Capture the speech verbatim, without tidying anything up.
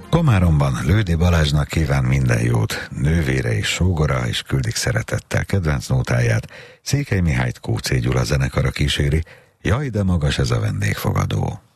Komáromban Lődi Balázsnak kíván minden jót, nővére és sógora, és küldik szeretettel kedvenc nótáját. Székely Mihályt Kóczé Gyula zenekara kíséri. Jaj, de magas ez a vendégfogadó!